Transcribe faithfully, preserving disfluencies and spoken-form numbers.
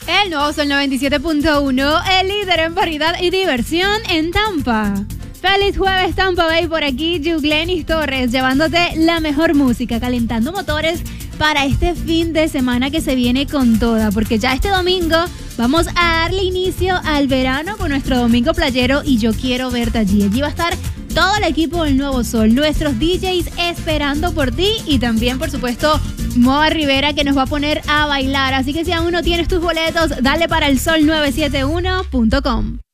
El nuevo Sol noventa y siete punto uno, el líder en variedad y diversión en Tampa. Feliz jueves, Tampa Bay, por aquí Yuglenis Torres, llevándote la mejor música, calentando motores para este fin de semana que se viene con toda, porque ya este domingo vamos a darle inicio al verano con nuestro Domingo Playero y yo quiero verte allí. Allí va a estar todo el equipo del Nuevo Sol, nuestros D Js esperando por ti y también, por supuesto, Moa Rivera que nos va a poner a bailar. Así que si aún no tienes tus boletos, dale para el sol nueve siete uno punto com.